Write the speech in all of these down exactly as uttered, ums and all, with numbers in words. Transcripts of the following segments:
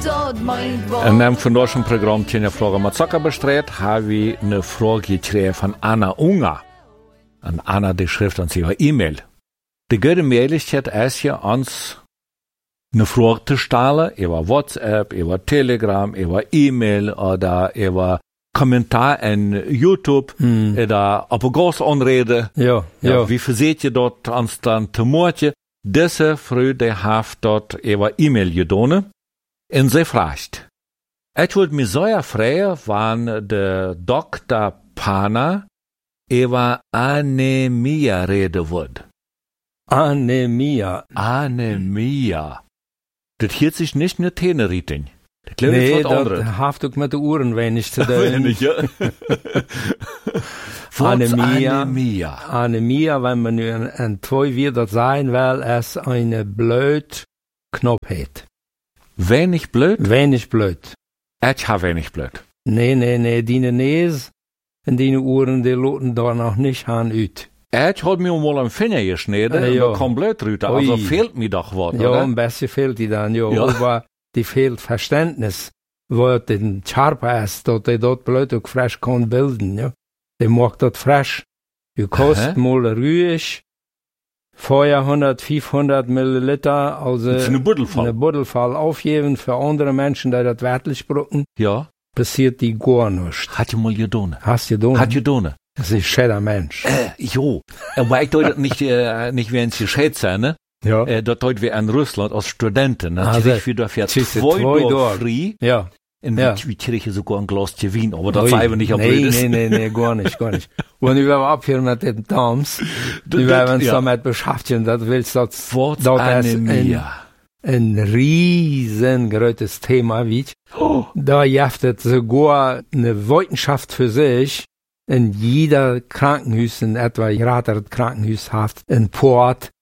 In dem von deutschen Programm Tjena Frage mit Zucker bestreut, habe ich eine Frage gekriegt von Anna Unger. Und Anna, die schrift uns ihre E-Mail. Die gute Möglichkeit ist hier, uns eine Frage zu stellen, über WhatsApp, über Telegram, über E-Mail oder über Kommentar in YouTube mm. oder auf groß Anrede. Ja, ja, ja. Wie verseht ihr dort uns dann zu Morgen? Diese Frau, die hat dort über E-Mail getan. Und sie fragt, ich wollte mich so fragen, wann der Doktor Pana über Anämie reden wird. Anämie. Anämie. Das hielt sich nicht in der Teneritin. Das klingt nee, was anderes. Das hat auch mit den Uhren wenig zu tun. Wenig, ja. Anämie. Anämie. Anämie, wenn man in, in zwei wieder sein will, ist eine blöd Knappheit. Wenig blöd? Wenig blöd. Ich habe wenig blöd. Nee, nee, nee, die Nees und die Uhren, die loten da noch nicht an ut. Ich habe mir mal einen Finger geschnitten, äh, ja. Und da kommt blöd rüber. Also fehlt mir doch was, ja, oder? ein bisschen fehlt die dann, ja. ja. Aber die fehlt Verständnis, wo den Scharp ist, dass die dort blöd auch frisch kann bilden, ja. Die macht das frisch. Du kostet mal ruhig, vorher hundert, fünfhundert Milliliter, also für eine Buddelfall. Eine Buddelfall aufgeben für andere Menschen, die das wertlich brauchen. Ja. Passiert die gar nichts. Hat ihr mal getan? Hast du getan? Hat getan. Das ist ein schöner Mensch. Äh, jo. Aber ich deute nicht, äh, nicht wie ein Schätzer, ne? Ja. Äh, dort deut wie in Russland als Studenten. Natürlich also, wie dafür zwei, zwei Tage frei. Ja. In ja. wie kriege sogar ein Glas Wein, aber das sei nicht, ob nee, nee, nee, nee, gar nicht, gar nicht. Und wir werden abhören mit den Dams, wir werden uns ja. damit beschäftigen, das willst du, das, das ist ein, ein riesengroßes Thema, wie oh. Da jaftet sogar eine Wissenschaft für sich, in jeder Krankenhaus, in etwa gerade Krankenhaus hat, ein Port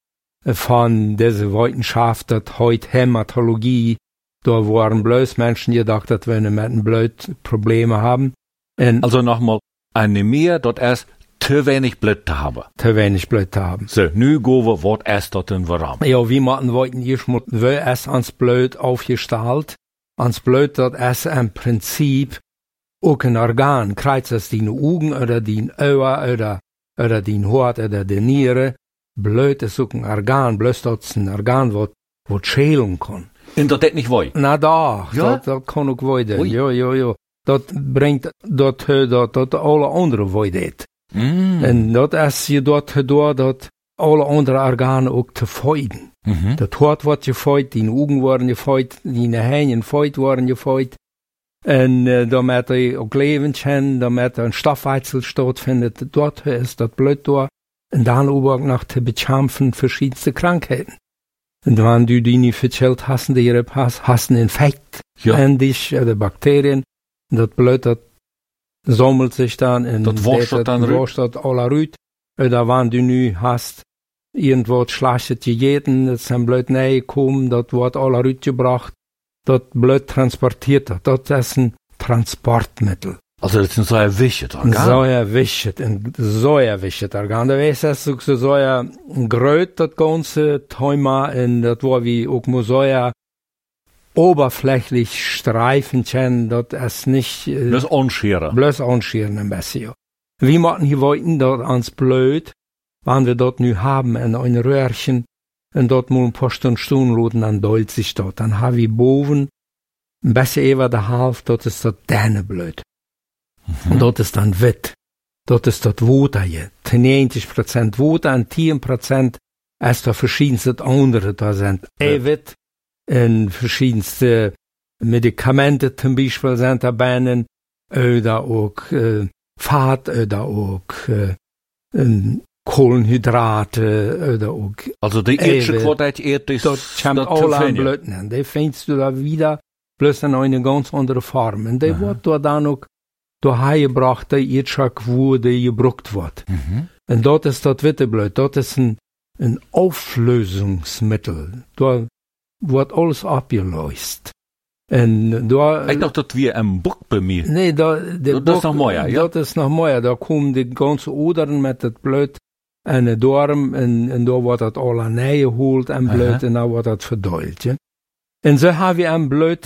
von dieser Wissenschaft, das heute Hämatologie, da waren bloß Menschen gedacht, dass wir mit einem Blut Probleme haben. Und also nochmal, Anämie, dort erst zu wenig Blut zu haben. Zu wenig Blut zu haben. So, nu gehen wir, was erst dort in warum. Ja, wie man wollten, ich muss, wir erst ans Blut aufgestellt. Ans Blut, das ist im Prinzip auch ein Organ. Kreuz es die Augen oder die Augen oder, oder die Haut oder die Niere. Blut ist auch ein Organ. Bloß das ist ein Organ, was, was schälen kann. Und das nicht wollen? Na doch, ja? das, das kann auch wollen. Ja, ja, ja. Das bringt, das, das, das alle anderen wollen. Mm. Und das ist je dort gedaan, dat alle andere Organe auch zu feuden. Mhm. Das Hort wird gefeut, die Augen werden gefeut, die Hähnen gefeut werden gefeut. Und äh, damit er auch leben kann, damit ein Stoffwechsel stattfindet, dort ist das Blut da. Und dann auch noch zu bekämpfen verschiedenste Krankheiten. Und wenn du die nicht verzählt hast, die ihr hast, hast einen Infekt ja. an dich, oder Bakterien, und das Blut, das sammelt sich dann, und das wascht dann rüt. Das alle rüt. Oder wenn du nu hast, irgendwo schlechtes gegeten, das ist ein Blut nahe gekommen, das wird alle rüt gebracht, das Blut transportiert, das ist ein Transportmittel. Also das ist so ein wichtiges Organ. So ein wichtiges, ein so ein wichtiges Organ. Da weißt du, so so ein Gröt, das ganze Thema, und das war wie auch mal so ein oberflächlich streifen können, das ist nicht... Äh, bloß anscheren. Bloß anscheren ein bisschen. Wie machen hier wollten dort ans Blut, wenn wir dort nu haben, in ein Röhrchen, und dort mal ein paar Stunden Stunden loten, dann dollt sich dort. Dann haben wir boven, ein bisschen über der Hälfte, dort ist das Däneblut. Mhm. Und dort ist dann Witt. Dort ist das Water hier. neunzig Prozent Water und zehn Prozent ist da verschiedenste andere. Da sind ja. Witt und verschiedenste Medikamente zum Beispiel sind dabei, oder auch äh, Fett, oder auch äh, äh, Kohlenhydrate, oder auch... Also die erste Qualität ehrt ist... Das kommt alle an Blöden. Die findest du da wieder, bloß in eine ganz andere Form. Und die wird da dann auch daheim gebracht, der Irrschak, wo die gebraucht wird. Mhm. Und dort ist das Witteblut, dort ist ein, ein Auflösungsmittel. Da wird alles abgelöst. Und da... Ich dachte, das wie ein Buck bei mir. Nee, da... Der das ist noch mehr, ja? Das ist noch mehr. Da kommen die ganzen Odern mit das Blut in den Darm, und, und da wird das alle reingeholt, ein Blut, und dann wird das verdollt, ja. Und so haben wir ein Blut,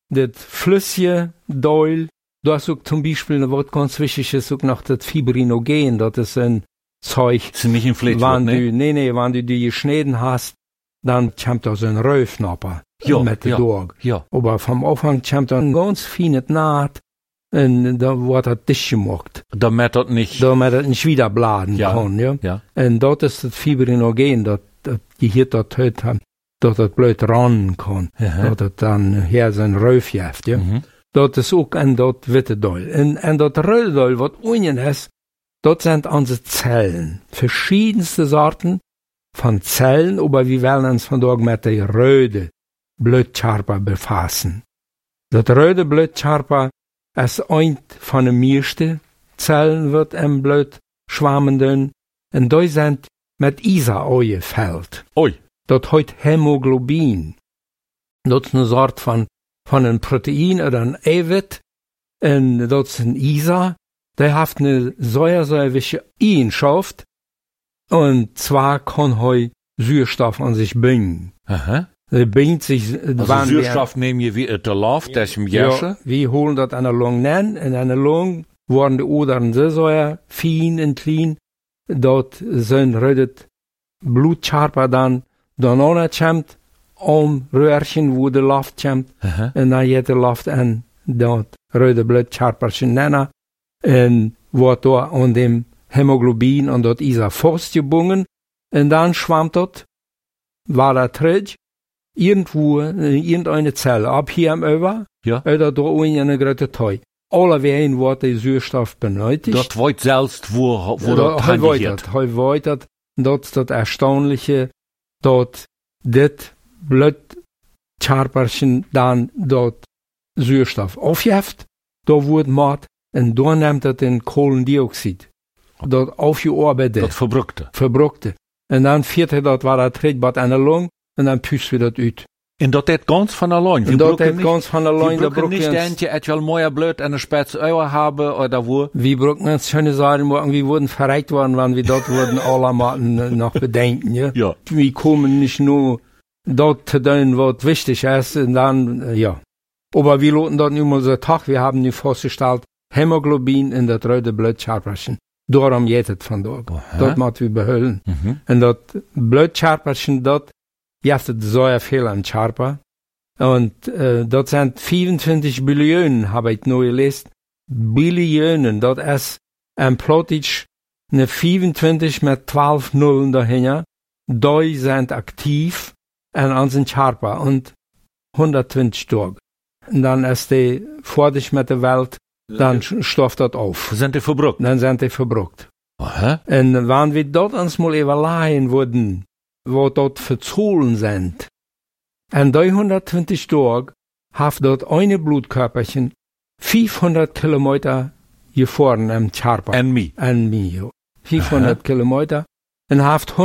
das flüssige Deul, du hast auch zum Beispiel ein Wort ganz wichtig ist, auch noch das Fibrinogen, das ist ein Zeug. Das ist nicht ein Fleischwort, ne? Nee, nee, wenn du die geschnitten hast, dann kommt da so ein Röfnapper. Ja, mit ja, Dorg. ja. Aber vom Anfang kommt da ein ganz feines Naht, und da wird das dicht gemacht. Damit das nicht. Damit das nicht wieder bladen Ja, kann, ja. ja. Und dort ist das Fibrinogen, das, das die hier dort heute haben, dass das blöd ran kann. Ja. Dass das dann hier so ein Röfjeft, ja. Mhm. Dat is ook en dat witte Deul. En, en dat rode Deul, wat unten ist, dat sind unsere Zellen. Verschiedenste Sorten von Zellen, aber wir wollen uns vandaag mit der rode Blutkörper befassen. Dat rode Blutkörper ist ein von den meisten Zellen, wird im Blut schwammenden, und die sind mit Isa angefüllt. Oi. Dat heut Hämoglobin. Dat ist eine Sort von von einem Protein oder ein Eiwit, und das ist ein Isa, der hat eine säuresäuerliche Eigenschaft, und zwar kann er Sauerstoff an sich binden. Aha. Er bindet sich, Also Sauerstoff nehmen wir wie der Luft, das ist im Järsche. Ja, wir holen das an der Lunge nennen, in einer Lunge werden die Odern so säuer, fein und klein, dort sind redet Blutkörper dann, dann auch kommt, om röhrchen wo de Luft kommt, Aha. en dan je de Luft en dat rode Blutkörperchen nennen, en wordt daar aan dem Hämoglobin und dort Isa festgebunden, und dann schwammt dort, war da drin, irgendwo, in irgendeine Zelle, ab hier am Über, Ja. oder da in eine große Teil. Alle wehen wird der Sauerstoff benötigt. Dort weiß selbst, wo, wo Da- das Hij weet tangiert. het, hij weet het. Dat is het erstaunliche, dat dit Blutkörperchen dann dort Sauerstoff aufjeft, da wird Mord, und da nimmt het den Kohlendioxid. Dat aufgearbeitet, Das Verbrückte. verbruckte. Und dann viert er dat war dat Trittbad an der Lunge, und dann püst wir dat uit. Und das geht ganz von allein. Und dat brauchen hat nicht- ganz von Wir allein, da brauchen brauchen nicht, wir dass uns, ich etwas mehr blöd eine spitze Eier habe oder wo. wir brauchen uns schöne Sachen machen, wir wurden verreicht worden, wenn wir dort wurden alle Maten noch bedenken, ja. Ja. Wir kommen nicht nur dort zu tun, was wichtig ist, und dann, äh, ja. Aber wir loten dort nur mal so Tag, wir haben nicht festgestellt, Hämoglobin in das rote Blutkörperchen. Darum geht es von dort. Aha. Dort müssen wir behalten. Mhm. Und das Blutkörperchen dort, heeft het sehr viel an Körper. Und äh, dort sind vierundzwanzig Billionen, habe ich neu gelesen. Billionen, das ist ein Plottig, eine vierundzwanzig mit zwölf Nullen dahinter. Die sind aktiv an unseren Körper und hundertzwanzig Tage. Und dann ist die fertig mit der Welt, dann stofft das auf. Sind die verbrückt? Dann sind die verbruckt. Aha. Und wenn wir dort uns mal überlegen würden, wo dort für Zahlen sind, an dreihundertzwanzig Tagen hat dort eine Blutkörperchen fünfhundert Kilometer gefahren im Körper. And me. An mir. fünfhundert Kilometer. Und hat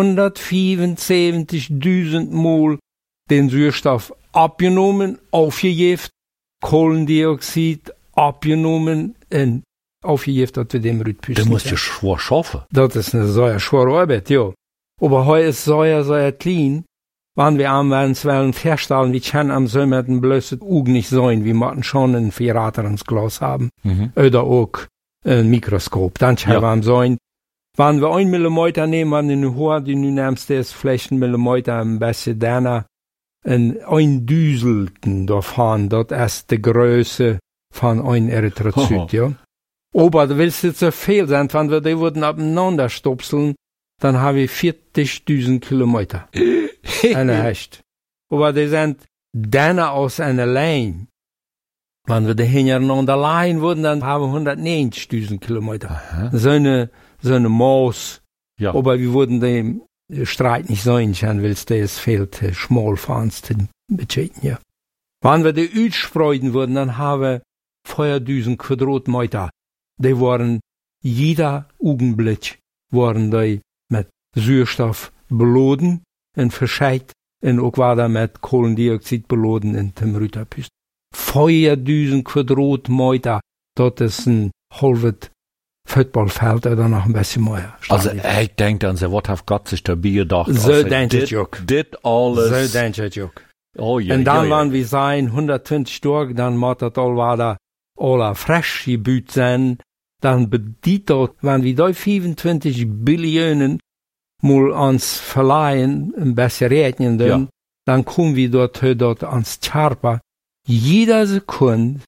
hundertvierundsiebzigtausend Mal den Sauerstoff abgenommen, aufgegeben, Kohlendioxid abgenommen und aufgegeben, dass wir dem Rhythmus Du musst ja schwer schaffen. Das ist eine sehr schwere Arbeit, ja. Aber heute ist sehr, sehr klein. Wenn wir am uns wollen feststellen, wir können am so mit einem bloßen Auge nicht sein, wir müssen schon ein Verrater ins Glas haben. Mhm. Oder auch ein Mikroskop. Dann können Ja. wir am sein. Wenn wir ein Millimeter nehmen, wenn du eine Haar, die du nimmst, ist vielleicht ein Millimeter ein bisschen deiner, ein, ein Düselten davon, das ist die Größe von ein Erythrozyt, ja. Aber du willst jetzt so viel sein, wenn wir die würden abeinander stopseln, dann haben wir vierzigtausend Kilometer. Eine Hecht. Aber die sind dann aus einer Line. Wenn wir die hintereinander leihen würden, dann haben wir hundertneunzigtausend Kilometer. Aha. So eine, so eine Maus. Ja. Aber wir würden den Streit nicht sein, wenn willst, der ist viel zu schmal für uns zu beschädigen, ja. Wenn wir die ausspreiten würden, dann haben wir viertausend Quadratmeter. Die waren, jeder Augenblick, waren die mit Sauerstoff beladen und verscheit und auch war da mit Kohlendioxid beladen in dem Rüterpüst. viertausend Quadratmeter, das ist ein halbes Footballfeld oder noch ein bisschen mehr. Also, ich denke, an so was hat Gott sich dabei gedacht. So Also, denkt dit- ich auch. Dit alles. So denke ich auch. Oh, ja, und dann ja, ja. waren wir sein hundertzwanzig Tage, dann muss das all wieder alle frisch gebüht sein, dann bedient dort, wenn wir da fünfundzwanzig Billionen mal ans verleihen, ein bisschen rechnen, Ja. dann kommen wir dort, dort ans Charpa, jeder Sekunde,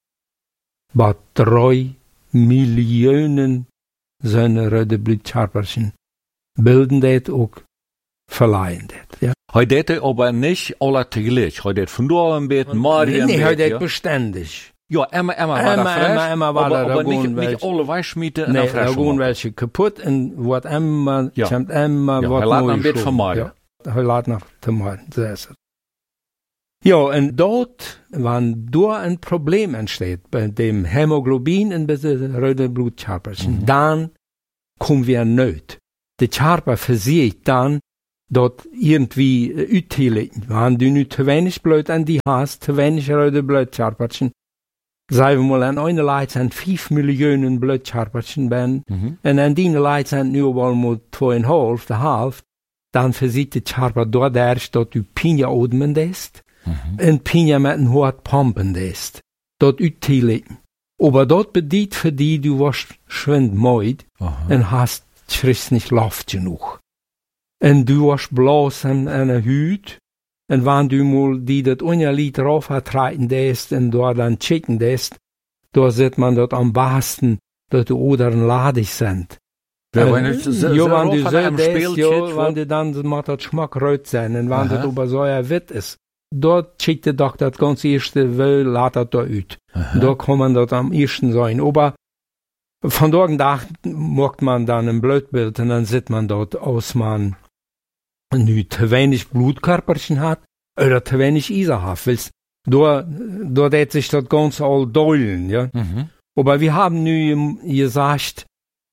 bei drei Millionen seine rote Blutcharperchen bilden das auch verleihen das, ja. Heute hätte aber nicht alle teglich. Heute hätte von da ein bisschen, morgen Nee, ein nee, bisschen, heute ja. beständig. Ja, immer, immer war Immer, da frisch, immer, immer war aber, da, da aber nicht, gehen nicht welche. alle Weichschmiede in Nee, der da Flasche. gehen welche kaputt und wird immer, Ja. kommt immer Ja, was er lässt Neues ein bisschen schon. vermeiden. Ja, er lässt noch vermeiden, so ist es. Ja, und dort, wenn da ein Problem entsteht, bei dem Hämoglobin in den roten Blutkörperchen, Mhm. dann kommen wir nicht. Der Körper versiegt dann, dort irgendwie äh, utteilen. Wenn du nicht zu wenig Blut an die hast, zu wenig rote Blutkörperchen, sagen wir mal, an einer Leute sind fünf Millionen Blutkörperchen, ben, Mhm. und an die Leute sind nur mal zweieinhalb, der Halb, dann versiegt der Körper dort erst, dort du Pinja atmen lässt, Mhm. und Pinja mit einem hohen Pumpen lässt, dort utteilen. Aber dort bedient für die, du warst schwind meid, Aha. und hast, kriegst nicht Luft genug. Und du hast bloß an einer Hüt, und wenn du mal die das Ungerlied drauf vertreten lässt, und dort dann checken lässt, da sieht man dort am besten, dass die Odern ladig sind. Ja, Äh, wenn ich so- so ja, wenn rauf du an so einem lässt, Spielkit, ja, wo- wenn du dann, macht das Geschmack rot sein, und wenn Aha. das aber so ein Witt ist, dort schickt der doch das ganze erste Will, lädt das da ut. Da kann man dort am ersten sein. Aber von dort nach macht man dann ein Blutbild, und dann sieht man dort aus, man nu zu wenig Blutkörperchen hat, oder zu wenig Eisen hat, weil's da, da wird sich das ganz all deulen, ja. Mhm. Aber wir haben nu gesagt,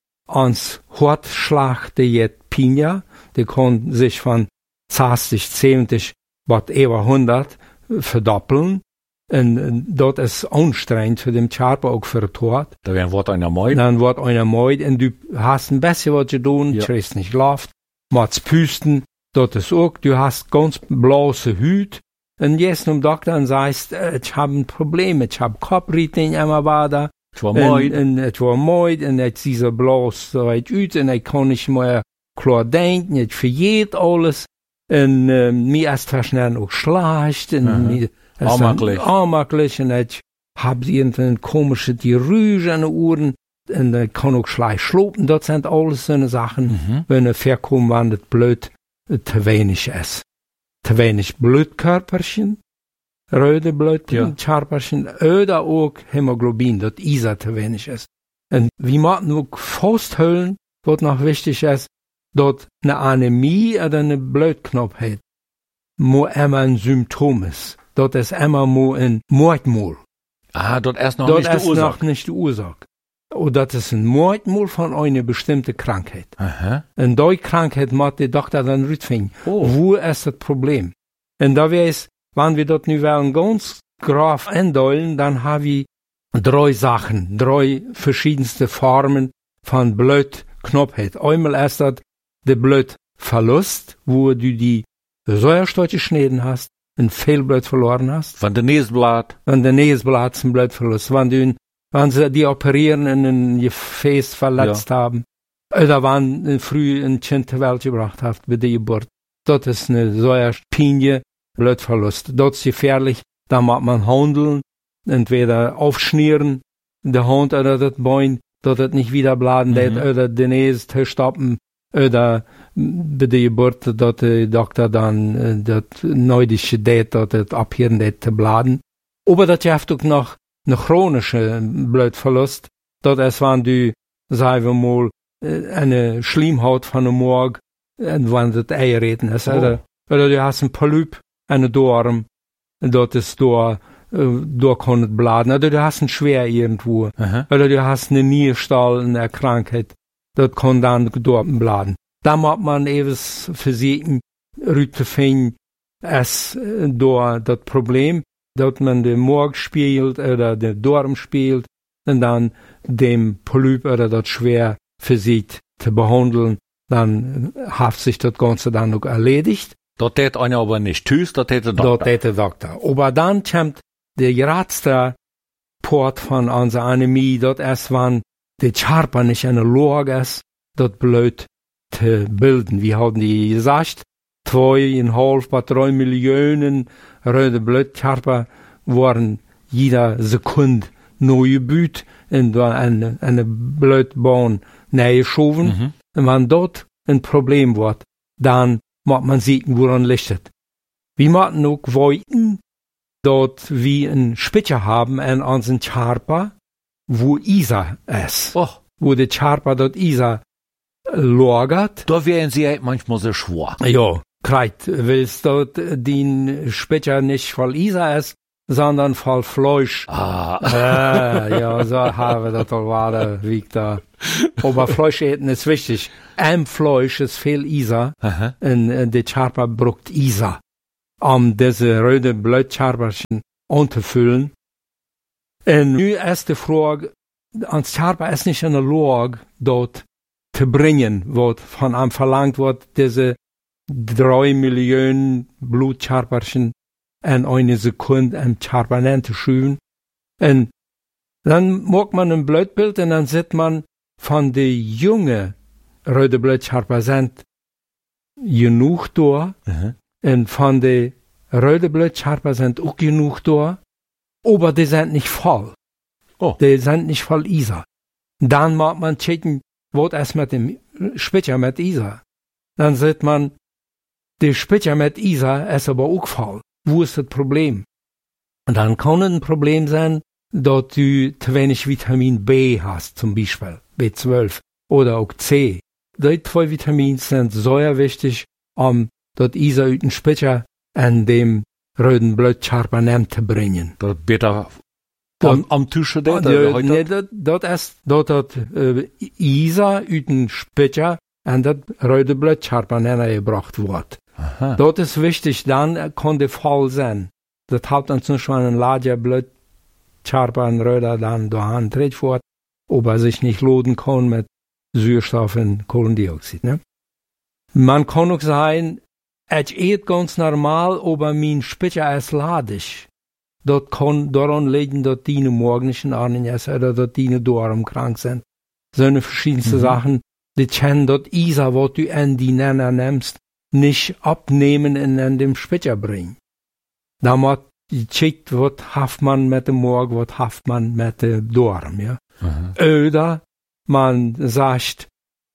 ans Hortschlag der jet Pinja, der kann sich von zwanzig, zwanzig, was über hundert verdoppeln. Und, und dort ist anstrengend für den Körper, auch für den Tod. Da wäre ein Wort einer Meut. Dann wird einer meid und du hast ein bisschen was getan, Ja. kriegst nicht Luft, machst Püsten, dort ist auch, du hast ganz blaue Hüt. Und jetzt zum Doktor und sagst, äh, ich habe ein Problem, ich habe Kopfritin immer weiter. Ich war Und, Meut. und es war meid, und jetzt ist er bloß so weit uit, und ich kann nicht mehr klar denken, ich vergeht alles. Und äh, mir ist verschnell auch schlecht, und Mhm. mir ist Armaklich. armaklich, und ich hab irgendeine komische Tirüge an den Ohren, und ich kann auch schlecht schlupen. Das sind alles so eine Sachen, Mhm. wenn er verkommt, wenn das Blut äh, zu wenig ist. Zu wenig Blutkörperchen, rote Blutkörperchen, oder auch Hämoglobin, das Isa zu wenig ist. Und wir müssen auch festhalten, was noch wichtig ist, dass eine Anämie oder eine Blutknappheit mo immer ein Symptom ist. Das ist immer mo ein Mordmol. Ah, dort erst noch Das nicht die ist Ursache. noch nicht die Ursache. Und das ist ein Mordmol von einer bestimmten Krankheit. Aha. Und die Krankheit muss der Doktor dann rausfinden. Oh. Wo ist das Problem? Und da weiß, wenn wir dort nu wollen ganz graf eindeulen, dann haben wir drei Sachen, drei verschiedenste Formen von Blutknappheit. Einmal ist das der Blutverlust, wo du die Säuerstoffe geschnitten hast, und viel Blut verloren hast. Von der Näsblatt. Wenn der Näsblatt zum Blutverlust, wenn du, wenn sie die operieren und ein Gefäß verletzt haben, oder wenn früh ein Kind zur Welt gebracht hat, bei der Geburt. Das ist eine Säuerspinie, Blutverlust. Das ist gefährlich, da muss man handeln, entweder aufschnieren, der Hund oder das Bein, dass es nicht wieder bladen lässt, Mhm. oder den Näs zu stoppen, oder bei der Geburt, dass der Doktor dann äh, das neudische Date, dass das abhören lässt, zu bladen. Aber das gibt auch noch eine chronische Blutverlust, das ist, wenn du, sagen wir mal, äh, eine Schleimhaut von dem Morg, äh, wenn das Eierreden ist, Oh. oder, oder du hast ein Polyp, eine Dorm, dort ist da, äh, da kann es bladen, oder du hast ein Schwer irgendwo, Aha. oder du hast eine Nierstall, eine Krankheit, das kann dann dort bladen. Da muss man etwas versuchen, rüberzufinden, es äh, da das Problem, dass man den Morg spielt oder den Dorm spielt und dann dem Polyp oder das Schwer versucht zu behandeln, dann hat sich das Ganze dann noch erledigt. Das tät einer aber nicht. Tschüss, das tät der Dort Doktor. tät der Doktor. Aber dann kommt der geradste Port von unserer Anämie, dort erst wann die Charpa nicht eine Lage ist, dort blöd zu bilden. Wir haben die gesagt, zweieinhalb bis drei Millionen röde Blutcharpa waren jeder Sekunde neue Büt in eine, eine Blutbahn nähergeschoben. Mhm. Und wenn dort ein Problem wird, dann muss man sehen, woran liegt. Wir müssen auch wollten, dort wie ein Spitzer haben an unseren Charpa, wo Isa ist. Oh, Wo der Charpa dort Isa lagert. da wären sie halt manchmal so schwach. Ja, kreit, willst dort den Spitzer nicht voll Isa ist, sondern voll Fleisch. Ah, äh, ja, so haben wir das doch gerade, wie da. Aber Fleisch eten ist wichtig. Am Fleisch ist viel Isa, aha. und äh, die Charpa braucht Isa, um diese rote Blutcharperchen anzufüllen. Und nu ist die Frage, ans Charpa ist nicht in der Lage, dort zu bringen, was von einem verlangt wird, diese drei Millionen Blutcharperchen in eine Sekunde am Charpa zu schieben. Und dann macht man ein Blutbild und dann sieht man, von den jungen roten Blutcharpa sind genug da, Aha. und von den roten Blutcharpa sind auch genug da, aber die sind nicht voll. Oh. Die sind nicht voll Isa. Dann mag man checken, was ist mit dem Spitzer mit Isa. Dann sieht man, der Spitzer mit Isa ist aber auch voll. Wo ist das Problem? Und dann kann ein Problem sein, dass du zu wenig Vitamin B hast, zum Beispiel B zwölf oder auch C. Die zwei Vitamine sind sehr wichtig, um das Isa aus dem Spitzer an dem roten Blutcharpa zu bringen. Das besser Dat- am, am Tische da, Ja, heute. nee, dat, dat is dat dat uh, Isa uit een Spitzer en dat rode Blutcharpa gebracht wordt. Aha. Dat is wichtig, dan kan de Fall zijn. Dat houdt ons nog schon een larger Blutcharpa en rode dan doorheen trekt wordt, aber sich nicht loden kann mit Sauerstoff und Kohlendioxid. Ne? Man kann auch sagen, es ist ganz normal, aber mein Spitzer ist ladig. Dat kann daran liegen, dass die morgendlichen Arnen ist oder dass die Darm krank sind. So eine verschiedenste Mhm. Sachen, die können das Isa, was du an die Nenner nimmst, nicht abnehmen und an dem Spitzer bringen. Da muss gecheckt, was haft man mit dem Morgen, was haft man mit dem Darm, ja. Aha. Oder man sagt,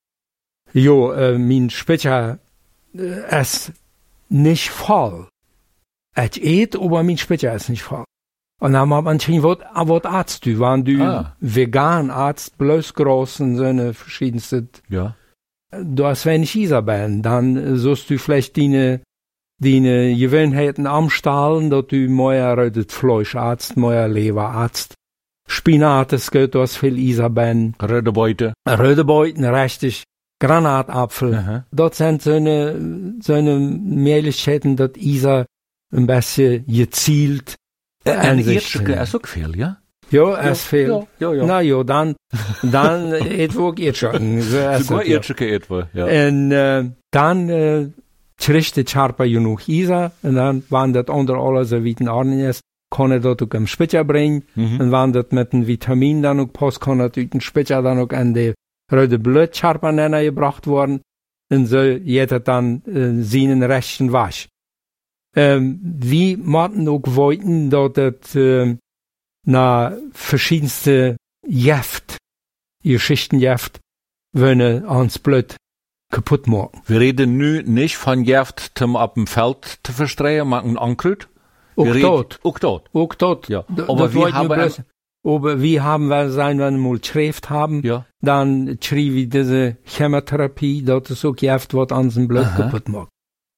jo, äh, mein Spitzer äh, ist nicht voll. Es geht, aber mein Spitzer ist nicht voll. Und dann hat man schon, was, was Arzt du? Wenn du Ah. vegan Arzt, bloß groß und so eine verschiedenste, Ja. du hast wenig Isabellen, dann sollst du vielleicht deine, deine Gewohnheiten amstahlen, dass du mehr rotes Fleischarzt, mehr Leberarzt, Spinat, es geht, du hast viel Isabellen, Röde Beute. Rödebeuten, richtig, Granatapfel. Aha. Dat zijn zo'n zo'n Möglichkeiten, dat Isa ein bisschen gezielt Ein sich- Erdstücke ist auch viel, ja? Ja, es viel. Ja, ja, ja. Na ja, dann, dann et ook Erdstücken. So ist Sogar het, ja. Erdstücke etwa, ja. En äh, dann äh, kriegt die Charpa genug Isa, und dann, wenn das andere alles so wie ein Arnen ist, kann er das auch am Spitzer bringen. Mhm. Und wenn das mit dem Vitamin dann auch passt, kann er durch den Spitzer dann auch an die rote Blutcharpa gebracht worden. Und so geht er dann äh, seinen rechten Wasch. Ähm, wir müssen auch wollten, dass das äh, na verschiedenste Gift, Geschichtengift, wenn ans Blut kaputt machen. Wir reden nu nicht von Gift zum ab dem Feld zu verstreuen, machen Ankrut. Auch Wir reden- dort. Auch dort. Auch dort. Ja. D- Aber das wir wollten haben bloß- aber wir haben, wenn sein, wenn wir mal Schrift haben, Ja. dann schrieb ich diese Chemotherapie, das ist auch Gift, was an dem Blut Aha. kaputt macht.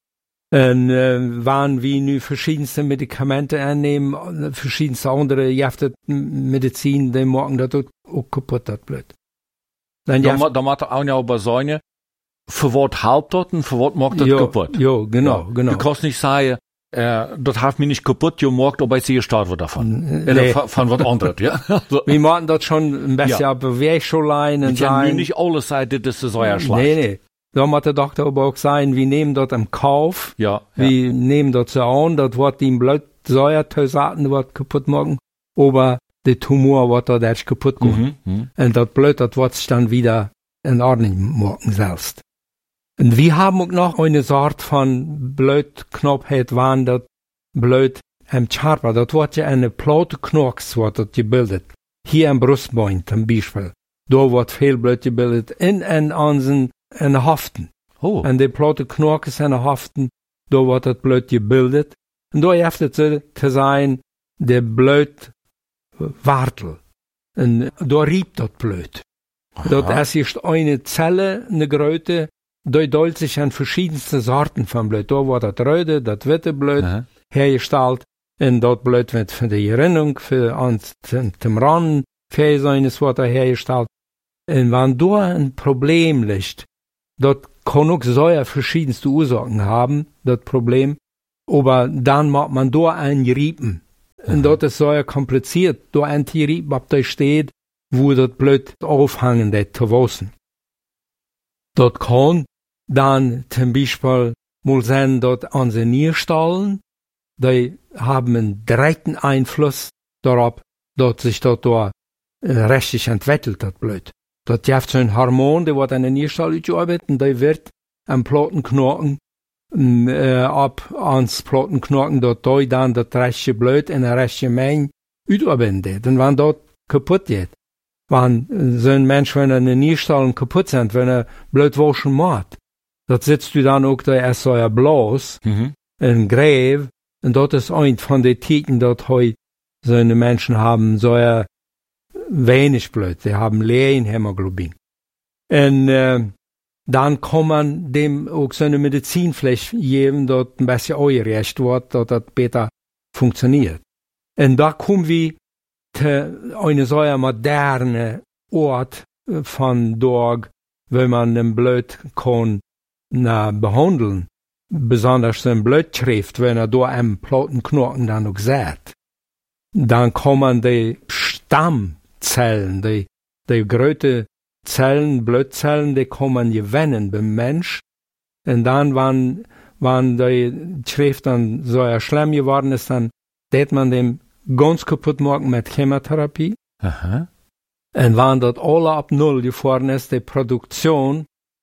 Und äh, wenn wir nu verschiedenste Medikamente einnehmen, verschiedenste andere Gifte, Medizin, die machen das auch kaputt, das Blut. Dann Da, Gift- ma- da macht er auch nicht aber sagen, für was halbt das und für was macht das ja, kaputt. Ja, genau, Ja. genau. Du kannst nicht sagen, äh, das hat mich nicht kaputt gemacht, aber ich sehe gestartet wird davon. Oder Nee. von, von was anderes, ja. Also, Wir machen das schon ein bisschen Ja. auf Bewegungslein und ich kann sein. nicht alles sagen, das ist so ja schlecht. Nee, nee. da muss der Doktor aber auch sagen, wir nehmen dort im Kauf, ja, wir ja. nehmen dort so an, das wird ihm blöd Säuerteusaten wird kaputt machen, aber der Tumor wird dort echt kaputt machen. Mhm, mhm. Und das blöd, das wird sich dann wieder in Ordnung machen selbst. Und wir haben auch noch eine Sorte von Blödknopfheit, wann das blöd am Charper, das wird ja eine Plateknox, wird das gebildet. Hier am Brustbein zum Beispiel. Da wird viel Blut gebildet in en unseren in Haften. Oh. Und die Plateknox in den Haften, da wird das Blut gebildet. Und da hilft es zu sein, der Blutwartel. Und da riebt das Blut. Das ist eine Zelle, eine Gröte, da duldet sich an verschiedenste Sorten von Blut. Da wird das Röde, das Witte Blut Aha. hergestellt. Und das Blut wird für die Gerinnung, für uns zum Rannen, für seines wird hergestellt. Und wenn da ein Problem liegt, das kann auch so verschiedenste Ursachen haben, das Problem. Aber dann macht man da ein Riepen. Und das ist so kompliziert, da ein Riepen, ob da steht, wo das Blut aufhängen, das zu wissen. Das kann dann zum Beispiel mal sein, dass unsere Nierstallen, die haben einen direkten Einfluss darauf, dass sich das da richtig entwickelt, das Blut. Das gibt so ein Hormon, der wird an der Nierstall ausgearbeitet, und der wird am Plattenknochen, äh, ab ans Plattenknochen, dort da dann das rechte Blut in der rechten Menge ausarbeitet. Und wenn das kaputt geht, wenn so ein Mensch, wenn er eine Nierstallen kaputt sind, wenn er Blut waschen macht, das sitzt du dann auch da erst so ein Blas, mhm. in Gräb, und das ist ein von den Tieten, dort heute so eine Menschen haben, so ein wenig Blut, die haben leeren Hämoglobin. Und äh, dann kann man dem auch so eine Medizin vielleicht geben, dort ein bisschen eingereicht wird, dass das besser funktioniert. Und da kommen wir zu einer so moderne Ort von dort, wenn man den Blut kann na, behandeln, besonders den Blutschrift, wenn er da am Plattenknochen dann auch sieht. Dann kann man die Stammzellen, die, die große Zellen, Blutzellen, die kann man gewinnen beim Mensch. Und dann, wenn, wenn die Schrift dann so schlimm geworden ist, dann tät man dem ganz kaputt machen mit Chemotherapie. Aha. Und wenn das alle ab Null geworden ist, die Produktion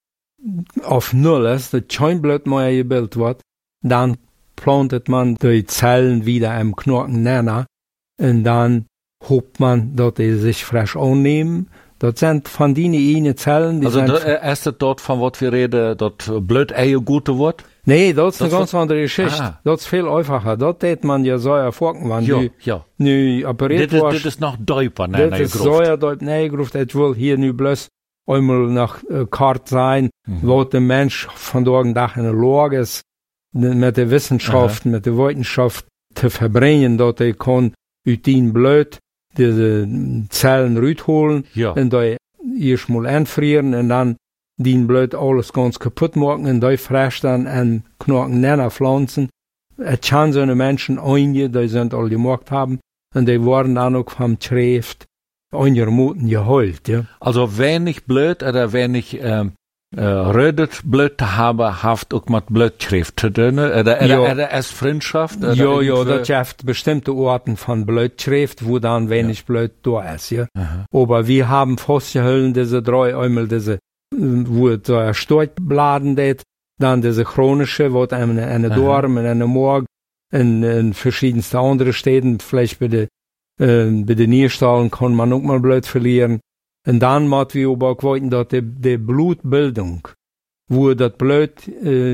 auf Null ist, das Scheinblut mehr gebildet wird, dann plantet man die Zellen wieder im Knochen näher. Und dann hofft man, dass die sich frisch annehmen. Das sind von denen eine Zellen, die also sind... Also, äh, ist das dort, von was wir reden, dort Blut ein gute Wort? Nee, das ist das eine ganz andere Geschichte. Ah. Das ist viel einfacher. Das tät man ja so erfolgen, wenn ja, du ja. nu operiert wirst. Das ist noch Däuper, ne? Das ist so ja Däuper, ne, Gruft. Ich will hier nu bloß einmal nach äh, Kart sein, mhm. wo der Mensch von dort Tag in der Lage ist, mit der Wissenschaft, Aha. mit der Wissenschaft zu verbringen, dass er kann aus den Blut diese Zellen rausholen, ja. und da erst mal einfrieren und dann den Blut alles ganz kaputt machen und da frisch dann an Knochen näher pflanzen. Es kann so eine Menschen einige, die sind alle gemacht haben, und die wurden dann auch vom Schrift einige Minuten geholt, ja. Also wenig Blut oder wenig ähm, äh, rödet Blut habe, haft auch mit Blutschrift zu tun, oder, oder, ja. oder als Freundschaft? Oder ja, ja, das gibt bestimmte Orten von Blutschrift, wo dann wenig ja. Blut da ist, ja. Aha. Aber wir haben festgehalten, diese drei einmal diese, wo der Storchbladen det, dann diese chronische, wo eine, eine Dorm, eine Morg, in, in verschiedensten anderen Städten, vielleicht bei den, äh, bei den Nierstallen kann man auch mal Blut verlieren. Und dann muss wir aber auch wissen, dass die, die Blutbildung, wo das Blut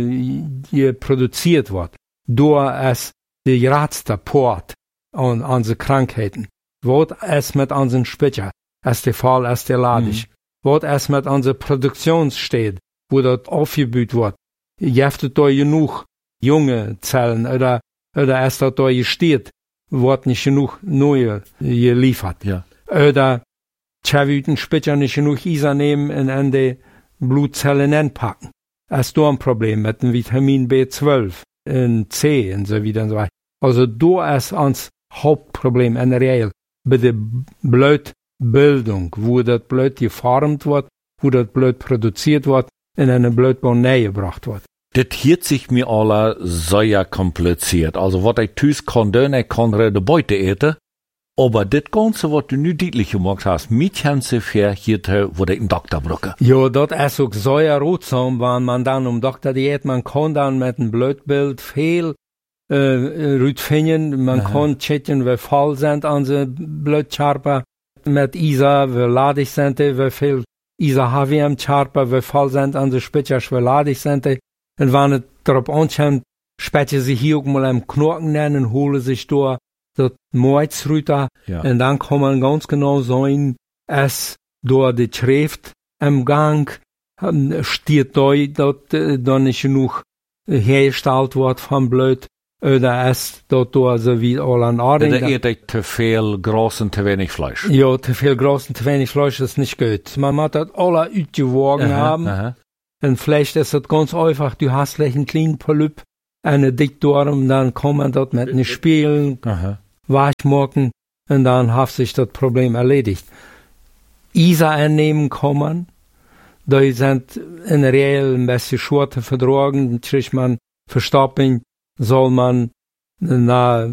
äh, produziert wird, durch es die geratste Port an unsere Krankheiten, wird es mit unseren Spitzer, als der Fall, als der Ladisch, mhm. wird es mit unserer Produktionsstätte, wo das aufgebaut wird, gibt es da genug junge Zellen, oder, oder ist das da gesteht, wird nicht genug neue geliefert. Ja. Oder Chaviten Spitzer nicht genug Isa nehmen und an die Blutzellen anpacken. Hast du ein Problem mit dem Vitamin B zwölf, und C und so wieder und so weiter. Also du hast uns Hauptproblem in der Regel bei der Blutbildung, wo das Blut geformt wird, wo das Blut produziert wird, in eine Blutbahn näher gebracht wird. Das hielt sich mir alle sehr kompliziert. Also, was ich tüß kann, dann, ich kann de Beute eten. Aber das Ganze, was du nu deutlich gemacht hast, mit Hänse für hier, wo ich einen Doktor brauche. Ja, das ist auch sehr rotsam, wenn man dann um Doktor diät, man kann dann mit einem Blutbild viel, äh, rütfinden, man Aha. kann checken, wie voll sind unsere Blutcharper mit Isa, wie ladig sind die, wie viel Isa haben wir im Charper, wie voll sind unsere Spitzer, wie ladig sind die. Und wenn es darauf ankommt, später sich hier auch mal am Knochen nennen, holen sich da das Moizrüter, ja. Und dann kann man ganz genau sehen, es durch die Schrift im Gang steht da, dass da nicht genug hergestellt wird vom Blut, oder es dort da so wie alle an Orden. Da eat zu viel Gras und zu wenig Fleisch. Ja, zu viel Gras und zu wenig Fleisch ist nicht gut. Man muss das alle ausgewogen haben. Aha. Und vielleicht ist das ganz einfach, du hast gleich einen kleinen Polyp, eine Dickdarm, dann kann man dort mit einem Spielen, weichmachen, und dann hat sich das Problem erledigt. Isa einnehmen kann man, da sind in der Regel ein bisschen Schurte vertragen, kriegt man Verstoppung, soll man na,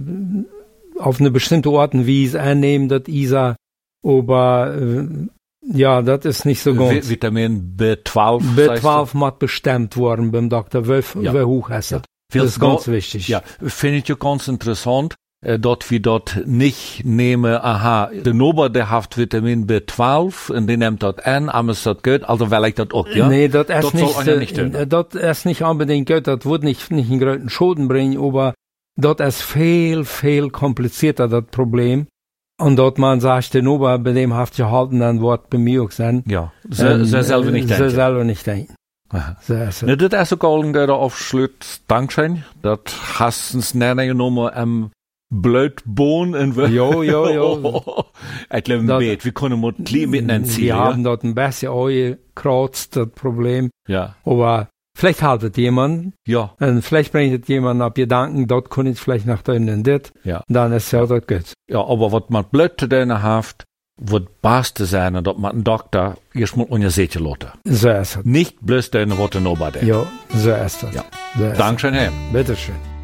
auf eine bestimmte Art und Weise einnehmen, das Isa, aber äh, ja, das ist nicht so ganz. Vitamin B zwölf. B zwölf muss bestimmt worden beim Doktor, wie, ja. wie hoch ist das? Ja. Das ist ganz wichtig. Ja, finde ich ja ganz interessant, äh, dort wie dort nicht nehme, aha, der Nober, der hat Vitamin B zwölf, und den nimmt dort an, aber ist das gut, also will ich das auch, ja? Nee, das ist nicht, ja nicht äh, das ist nicht unbedingt gut, das wird nicht, nicht einen großen Schaden bringen, aber das ist viel, viel komplizierter, das Problem. Und dort man sagt, den Ober, bei dem haft gehalten, dann wird bei mir auch sein. Ja, sie, ähm, sie selber nicht denken. Sie selber nicht denken. So ist ne, das ist auch ein guter Aufschluss. Dankeschön. Das hast uns näher genommen am Blödbohn in Jo, jo, jo. Ich glaube, ein Bett. Wir können mal klein miteinander ziehen. Wir haben dort ein bisschen angekratzt, das Problem. Ja. Aber vielleicht haltet jemand. Ja. Und vielleicht bringt jemand ab Gedanken, dort kann ich vielleicht nach drinnen das. Ja. Dann ist ja dort gut. Ja, aber was man blöd zu denen hat, wird beste sein, dass man einen Doktor erstmal unter sich lassen. So ist es. Nicht bloß denen, was er noch bei der. Ja, so ist es. Ja. So ist Dankeschön, Herr. Bitteschön.